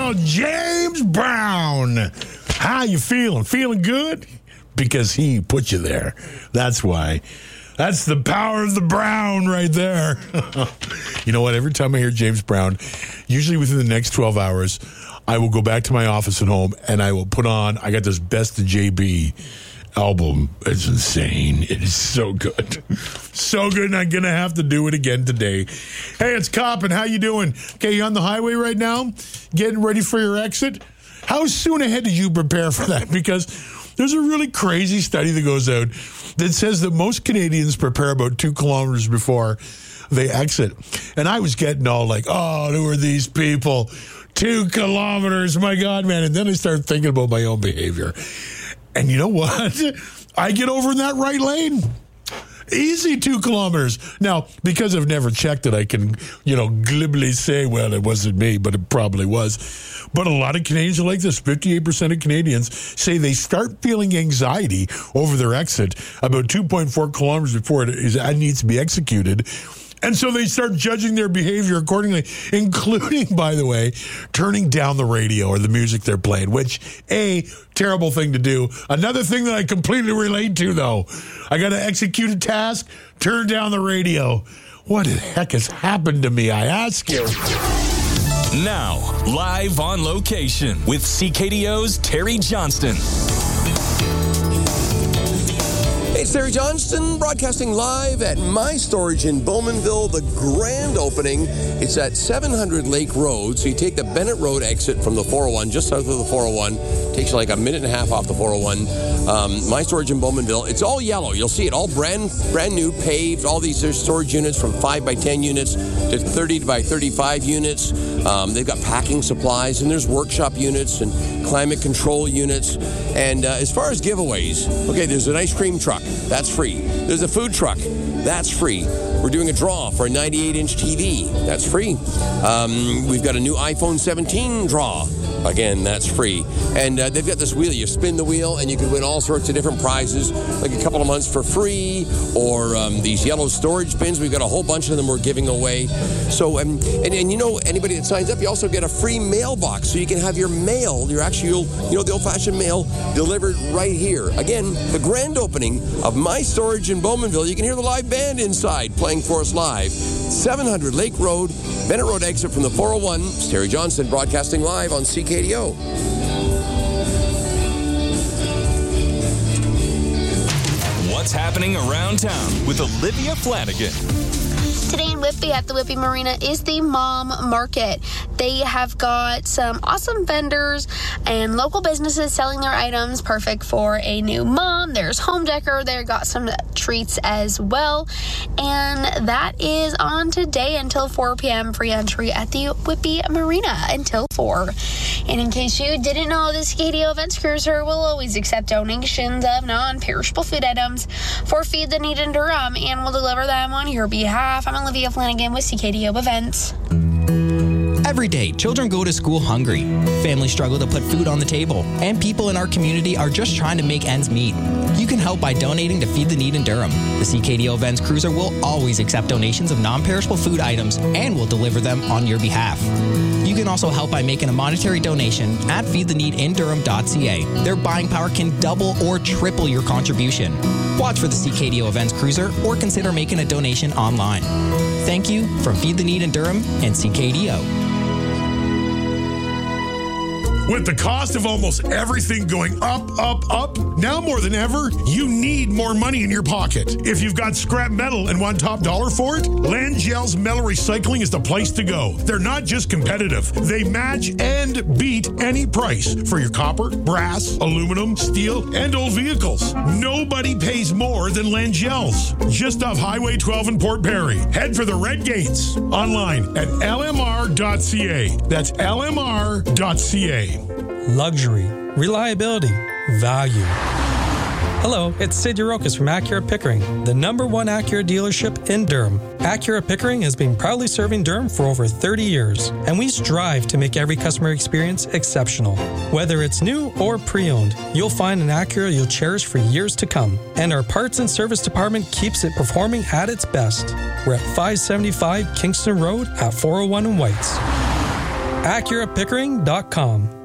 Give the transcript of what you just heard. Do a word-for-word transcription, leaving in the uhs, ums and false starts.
Oh, James Brown. How you feeling? Feeling good? Because he put you there. That's why. That's the power of the Brown right there. You know what? Every time I hear James Brown, usually within the next twelve hours, I will go back to my office at home and I will put on, I got this Best of J B album. It's insane. It is so good. So good, and I'm going to have to do it again today. Hey, it's Coppin. How you doing? Okay, you on the highway right now? Getting ready for your exit? How soon ahead did you prepare for that? Because there's a really crazy study that goes out that says that most Canadians prepare about two kilometers before they exit. And I was getting all like, oh, who are these people? Two kilometers, my God, man. And then I started thinking about my own behavior. And you know what? I get over in that right lane. Easy two kilometers. Now, because I've never checked it, I can, you know, glibly say, well, it wasn't me, but it probably was. But a lot of Canadians are like this. fifty-eight percent of Canadians say they start feeling anxiety over their exit about two point four kilometers before it, is, it needs to be executed. And so they start judging their behavior accordingly, including, by the way, turning down the radio or the music they're playing, which, A, terrible thing to do. Another thing that I completely relate to, though, I got to execute a task, turn down the radio. What the heck has happened to me, I ask you? Now, live on location with C K D O's Terry Johnston. Hey, it's Terry Johnston, broadcasting live at My Storage in Bowmanville, the grand opening. It's at seven hundred Lake Road, so you take the Bennett Road exit from the four oh one, just south of the four oh one. Takes you like a minute and a half off the four oh one. Um, My Storage in Bowmanville. It's all yellow. You'll see it all brand brand new, paved. All these there's storage units from five by ten units to thirty by thirty-five units. Um, they've got packing supplies, and there's workshop units and climate control units. And uh, as far as giveaways, okay, there's an ice cream truck. That's free. There's a food truck. That's free. We're doing a draw for a ninety-eight inch T V. That's free. Um, we've got a new iPhone seventeen draw. Again, that's free. And uh, they've got this wheel. You spin the wheel, and you can win all sorts of different prizes, like a couple of months for free, or um, these yellow storage bins. We've got a whole bunch of them we're giving away. So, um, and, and you know, anybody that signs up, you also get a free mailbox, so you can have your mail, your actual, you know, the old-fashioned mail, delivered right here. Again, the grand opening of My Storage in Bowmanville. You can hear the live band inside playing for us live. seven hundred Lake Road, Bennett Road exit from the four oh one. It's Terry Johnston broadcasting live on C K D O. What's happening around town with Olivia Flanagan. Today in Whitby at the Whitby Marina is the Mom Market. They have got some awesome vendors and local businesses selling their items, perfect for a new mom. There's home decor. They've got some treats as well. And that is on today until four p.m. Free entry at the Whitby Marina until four. And in case you didn't know, the C K D O Events Cruiser will always accept donations of non-perishable food items for Feed the Need in Durham and will deliver them on your behalf. I'm Olivia Flanagan with C K D O Events. Every day, children go to school hungry. Families struggle to put food on the table, and people in our community are just trying to make ends meet. You can help by donating to Feed the Need in Durham. The C K D O Events Cruiser will always accept donations of non-perishable food items and will deliver them on your behalf. You can also help by making a monetary donation at feed the need in durham dot c a. Their buying power can double or triple your contribution. Watch for the C K D O Events Cruiser or consider making a donation online. Thank you from Feed the Need in Durham and C K D O. With the cost of almost everything going up, up, up, now more than ever, you need more money in your pocket. If you've got scrap metal and want top dollar for it, Langell's Metal Recycling is the place to go. They're not just competitive. They match and beat any price for your copper, brass, aluminum, steel, and old vehicles. Nobody pays more than Langell's. Just off Highway twelve in Port Perry. Head for the Red Gates. Online at l m r dot c a. That's l m r dot c a. Luxury, reliability, value. Hello, it's Sid Yurokis from Acura Pickering, the number one Acura dealership in Durham. Acura Pickering has been proudly serving Durham for over thirty years, and we strive to make every customer experience exceptional. Whether it's new or pre-owned, you'll find an Acura you'll cherish for years to come. And our parts and service department keeps it performing at its best. We're at five seventy-five Kingston Road at four oh one in Whites. Acura Pickering dot com.